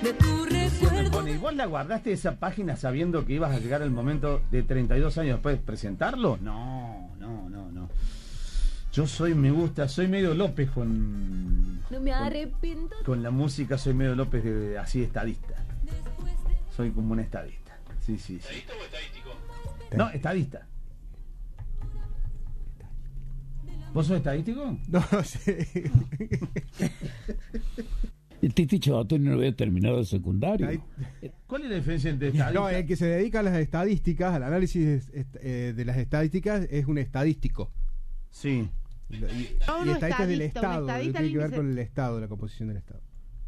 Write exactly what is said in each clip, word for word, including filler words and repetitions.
de tu recuerdo. Pone, ¿y vos la guardaste esa página sabiendo que ibas a llegar el momento de treinta y dos años después de presentarlo? No, no, no, no. Yo soy, me gusta, soy medio López con... No me arrepiento. Con, con la música soy medio López de, así estadista. Soy como un estadista. Sí, sí, sí. ¿Estadista o estadístico? No, estadista. ¿Vos sos estadístico? No, no sé. El Titi Chavato no había terminado el secundario. Ahí- ¿Cuál es la diferencia entre estadista? No, el que se dedica a las estadísticas, al análisis est- eh, de las estadísticas, es un estadístico. Sí. Y, y- No, y un estadista es del estadista, un Estado, estadista tiene que ver dice- con el Estado, la composición del Estado.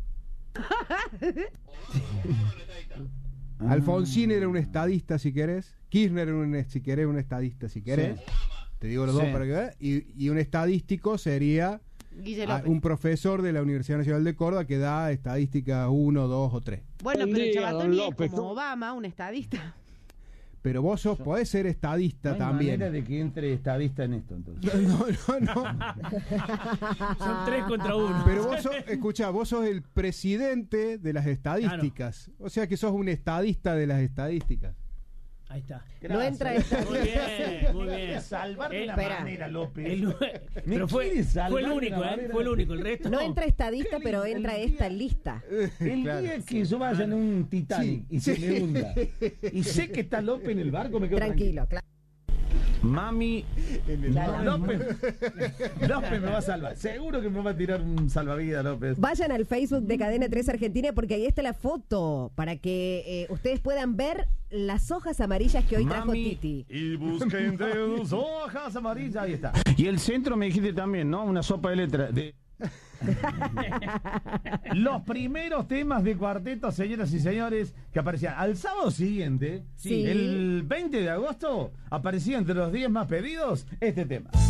Ah. Alfonsín era un estadista, si querés. Kirchner era un, si querés, un estadista, si querés. Sí. Te digo los Sí. dos para que veas. Y, y un estadístico sería Guille ah, López. un profesor de la Universidad Nacional de Córdoba que da estadística uno, dos o tres. Bueno, Buen pero día, Chavatoni don es López. como Obama, un estadista. Pero vos sos, podés ser estadista No hay también. manera de que entre estadista en esto, entonces. No, no, no. Son tres contra uno. Pero vos sos, escuchá, vos sos el presidente de las estadísticas. O sea que sos un estadista de las estadísticas. Ahí está. No entra esta. Muy bien, muy bien. Salvar de Eh, la espera. manera, López. El- Me pero fue, quiere salvar fue el de único, una ¿eh? manera. Fue el único. El resto. No entra estadista, ¿Qué pero el entra día- esta lista. El Claro. día que yo vaya en un Titanic Sí, y se sí. me hunda y sé que está López en el barco, me quedo Tranquilo, claro. Mami, En el- Claro. López, López me va a salvar. Seguro que me va a tirar un salvavidas, López. Vayan al Facebook de Cadena tres Argentina porque ahí está la foto para que eh, ustedes puedan ver las hojas amarillas que hoy trajo Mami, Titi. y busqué entre tus hojas amarillas. Ahí está. Y el centro me dijiste también, ¿no? Una sopa de letras. De... Los primeros temas de cuarteto, señoras y señores, que aparecían al sábado siguiente, Sí. el veinte de agosto, aparecía entre los diez más pedidos este tema.